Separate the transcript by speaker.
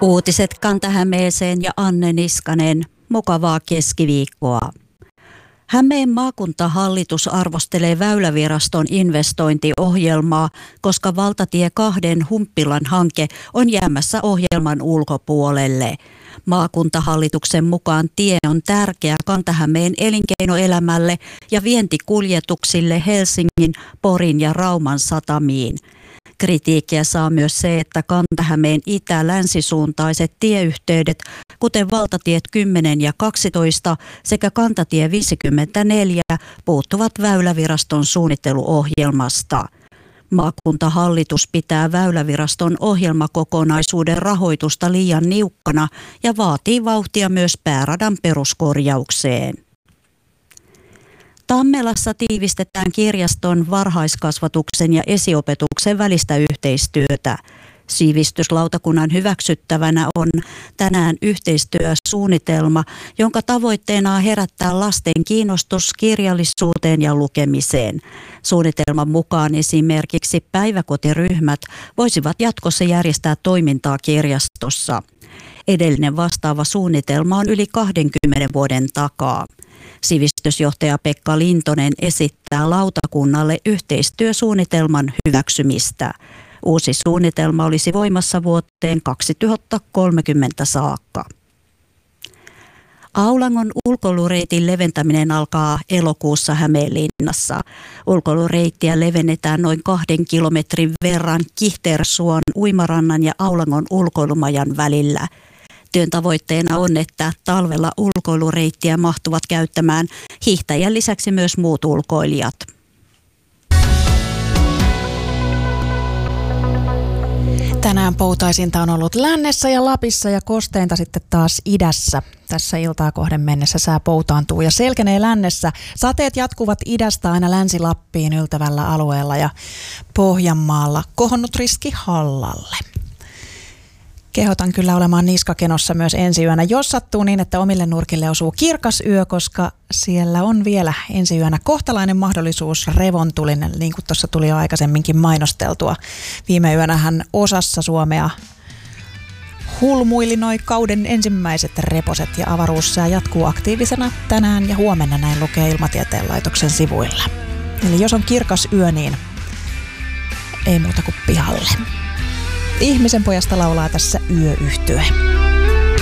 Speaker 1: Uutiset Kanta-Hämeeseen ja Anne Niskanen. Mukavaa keskiviikkoa. Hämeen maakuntahallitus arvostelee Väyläviraston investointiohjelmaa, koska valtatie 2 Humppilan hanke on jäämässä ohjelman ulkopuolelle. Maakuntahallituksen mukaan tie on tärkeä Kanta-Hämeen elinkeinoelämälle ja vientikuljetuksille Helsingin, Porin ja Rauman satamiin. Kritiikkiä saa myös se, että Kanta-Hämeen itä-länsisuuntaiset tieyhteydet, kuten valtatiet 10 ja 12 sekä kantatie 54, puuttuvat Väyläviraston suunnitteluohjelmasta. Maakuntahallitus pitää Väyläviraston ohjelmakokonaisuuden rahoitusta liian niukkana ja vaatii vauhtia myös pääradan peruskorjaukseen. Tammelassa tiivistetään kirjaston, varhaiskasvatuksen ja esiopetuksen välistä yhteistyötä. Sivistyslautakunnan hyväksyttävänä on tänään yhteistyösuunnitelma, jonka tavoitteena on herättää lasten kiinnostus kirjallisuuteen ja lukemiseen. Suunnitelman mukaan esimerkiksi päiväkotiryhmät voisivat jatkossa järjestää toimintaa kirjastossa. Edellinen vastaava suunnitelma on yli 20 vuoden takaa. Sivistysjohtaja Pekka Lintonen esittää lautakunnalle yhteistyösuunnitelman hyväksymistä. Uusi suunnitelma olisi voimassa vuoteen 2030 saakka. Aulangon ulkoilureitin leventäminen alkaa elokuussa Hämeenlinnassa. Ulkoilureittiä levennetään noin 2 kilometrin verran Kihtersuon, Uimarannan ja Aulangon ulkoilumajan välillä. Työn tavoitteena on, että talvella ulkoilureittiä mahtuvat käyttämään hiihtäjän lisäksi myös muut ulkoilijat.
Speaker 2: Tänään poutaisinta on ollut lännessä ja Lapissa ja kosteinta sitten taas idässä. Tässä iltaa kohden mennessä sää poutaantuu ja selkenee lännessä. Sateet jatkuvat idästä aina Länsi-Lappiin yltävällä alueella ja Pohjanmaalla kohonnut riski Hallalle. Kehotan kyllä olemaan niskakenossa myös ensi yönä, jos sattuu niin, että omille nurkille osuu kirkas yö, koska siellä on vielä ensi yönä kohtalainen mahdollisuus revontulinen, niin kuin tuossa tuli jo aikaisemminkin mainosteltua. Viime yönähän osassa Suomea hulmuili noi kauden ensimmäiset reposet ja avaruussää jatkuu aktiivisena tänään ja huomenna, näin lukee Ilmatieteen laitoksen sivuilla. Eli jos on kirkas yö, niin ei muuta kuin pihalle. Ihmisen pojasta laulaa tässä yöyhtye.